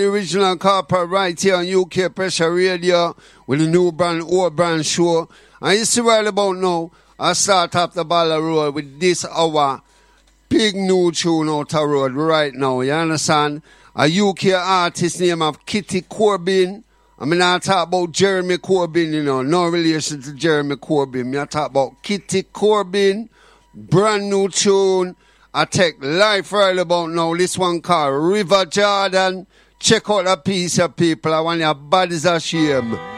The original corporate right here on UK Pressure Radio with the new brand, old brand show. And you see right about now, I start up the Balla Road with this our big new tune out the road right now. You understand? A UK artist named of Kitty Corbin. I mean, I talk about Jeremy Corbyn, you know, no relation to Jeremy Corbyn. I talk about Kitty Corbin, brand new tune. I take life right about now. This one called River Jordan. Check out a piece of people. I want your bodies a shame.